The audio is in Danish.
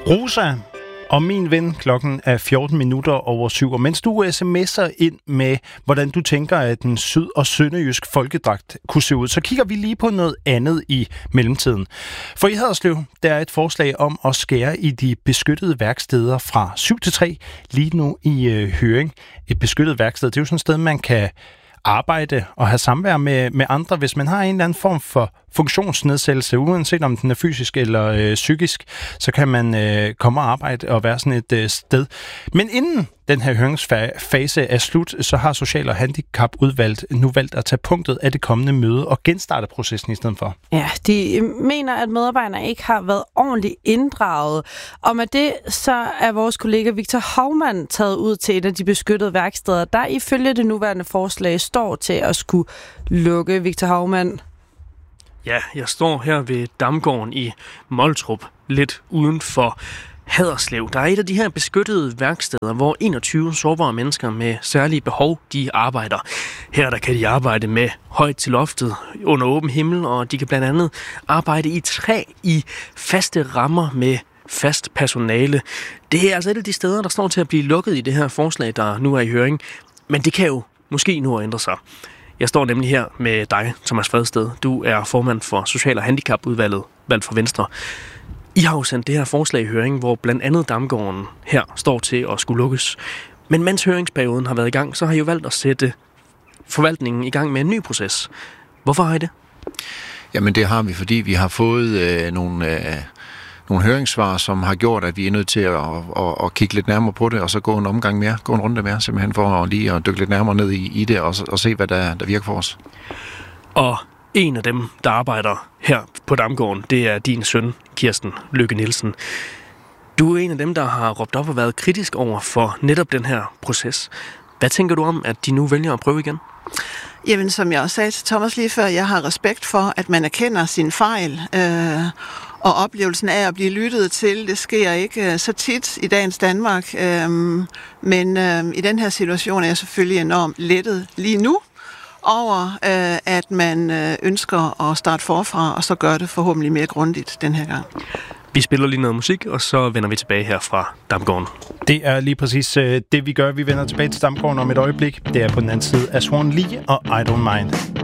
Rosa og min ven, klokken er 14 minutter over 7. Og mens du sms'er ind med, hvordan du tænker, at en syd- og sønderjysk folkedragt kunne se ud, så kigger vi lige på noget andet i mellemtiden. For i Haderslev, der er et forslag om at skære i de beskyttede værksteder fra 7 til 3 lige nu i høring. Et beskyttet værksted, det er jo sådan et sted, man kan arbejde og have samvær med andre, hvis man har en eller anden form for funktionsnedsættelse, uanset om den er fysisk eller psykisk, så kan man komme og arbejde og være sådan et sted. Men inden den her høringsfase er slut, så har Social- og Handicapudvalget nu valgt at tage punktet af det kommende møde og genstarte processen i stedet for. Ja, de mener, at medarbejderne ikke har været ordentligt inddraget. Og med det, så er vores kollega Victor Hovmand taget ud til et af de beskyttede værksteder, der ifølge det nuværende forslag står til at skulle lukke. Victor Hovmand. Ja, jeg står her ved Damgården i Moltrup, lidt uden for Haderslev. Der er et af de her beskyttede værksteder, hvor 21 sårbare mennesker med særlige behov, de arbejder. Her der kan de arbejde med højt til loftet under åben himmel, og de kan blandt andet arbejde i træ i faste rammer med fast personale. Det er altså et af de steder, der står til at blive lukket i det her forslag, der nu er i høring. Men det kan jo måske nu ændre sig. Jeg står nemlig her med dig, Thomas Fredsted. Du er formand for Social- og Handicapudvalget, valgt for Venstre. I har jo sendt det her forslag i høring, hvor blandt andet Damgården her står til at skulle lukkes. Men mens høringsperioden har været i gang, så har I jo valgt at sætte forvaltningen i gang med en ny proces. Hvorfor har I det? Jamen det har vi, fordi vi har fået nogle høringssvar, som har gjort, at vi er nødt til at kigge lidt nærmere på det, og så gå en runde mere, simpelthen for lige at dykke lidt nærmere ned i det, og se, hvad der virker for os. Og en af dem, der arbejder her på Damgården, det er din søn, Kirsten Lykke Nielsen. Du er en af dem, der har råbt op og været kritisk over for netop den her proces. Hvad tænker du om, at de nu vælger at prøve igen? Jamen, som jeg også sagde til Thomas lige før, jeg har respekt for, at man erkender sin fejl, og oplevelsen af at blive lyttet til, det sker ikke så tit i dagens Danmark. Men i den her situation er jeg selvfølgelig enormt lettet lige nu over, at man ønsker at starte forfra, og så gør det forhåbentlig mere grundigt den her gang. Vi spiller lige noget musik, og så vender vi tilbage her fra Damgården. Det er lige præcis det, vi gør. Vi vender tilbage til Damgården om et øjeblik. Det er på den anden side af Swan Lee og I Don't Mind.